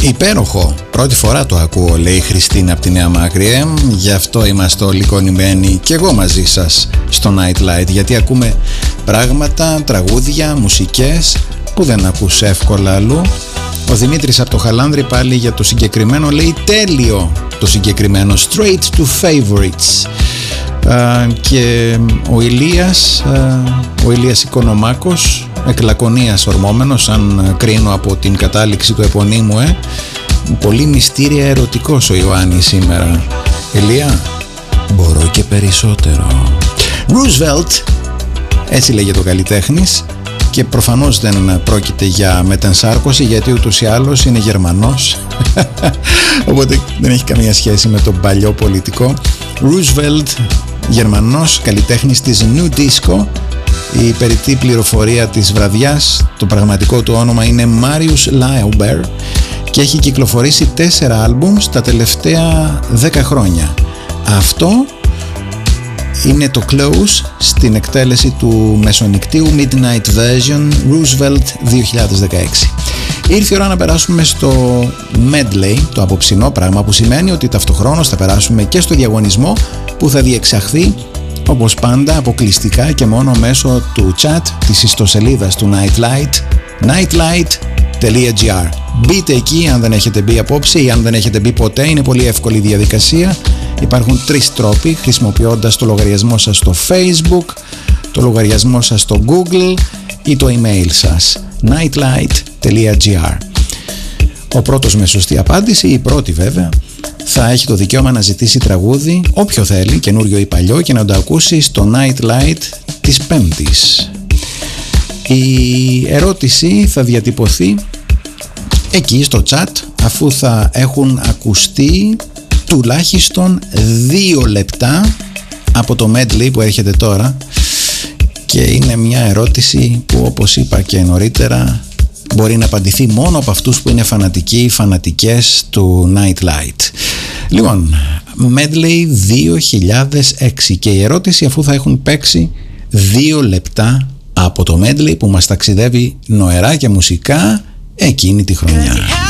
Υπέροχο, πρώτη φορά το ακούω, λέει η Χριστίνα από τη Νέα Μάκρη. Γι' αυτό είμαστε όλοι κολλημένοι και εγώ μαζί σας στο Night Light, γιατί ακούμε πράγματα, τραγούδια, μουσικές που δεν ακούς εύκολα αλλού. Ο Δημήτρης από το Χαλάνδρη πάλι για το συγκεκριμένο λέει τέλειο το συγκεκριμένο, straight to favorites. Και ο Ηλίας Οικονομάκος, εκ Λακωνίας ορμόμενος, αν κρίνω από την κατάληξη του επωνύμου, πολύ μυστήρια ερωτικός ο Ιωάννης σήμερα. Ηλία, μπορώ και περισσότερο. Roosevelt, έτσι λέγεται το καλλιτέχνης, και προφανώς δεν πρόκειται για μετενσάρκωση, γιατί ούτως ή άλλως είναι Γερμανός, οπότε δεν έχει καμία σχέση με τον παλιό πολιτικό. Roosevelt, Γερμανός, καλλιτέχνης της New Disco. Η περιττή πληροφορία της βραδιάς, το πραγματικό του όνομα είναι Marius Lauber και έχει κυκλοφορήσει 4 άλμπουμ τα τελευταία 10 χρόνια. Αυτό είναι το Close στην εκτέλεση του μεσονικτίου Midnight Version Roosevelt 2016. Ήρθε η ώρα να περάσουμε στο medley, το απόψινό, πράγμα που σημαίνει ότι ταυτοχρόνως θα περάσουμε και στο διαγωνισμό που θα διεξαχθεί όπως πάντα αποκλειστικά και μόνο μέσω του chat της ιστοσελίδας του Nightlight, nightlight.gr. Μπείτε εκεί αν δεν έχετε μπει απόψε ή αν δεν έχετε μπει ποτέ, είναι πολύ εύκολη διαδικασία. Υπάρχουν 3 τρόποι, χρησιμοποιώντας το λογαριασμό σας στο Facebook, το λογαριασμό σας στο Google ή το email σας nightlight.gr. Ο πρώτος με σωστή απάντηση, η πρώτη βέβαια, θα έχει το δικαίωμα να ζητήσει τραγούδι, όποιο θέλει, καινούριο ή παλιό, και να το ακούσει στο Nightlight της Πέμπτης. Η ερώτηση θα διατυπωθεί εκεί στο chat, αφού θα έχουν ακουστεί τουλάχιστον 2 λεπτά από το medley που έρχεται τώρα, και είναι μια ερώτηση που, όπως είπα και νωρίτερα, μπορεί να απαντηθεί μόνο από αυτούς που είναι φανατικοί ή φανατικές του Nightlight. Λοιπόν, medley 2006, και η ερώτηση, αφού θα έχουν παίξει 2 λεπτά από το medley που μας ταξιδεύει νοερά και μουσικά εκείνη τη χρονιά.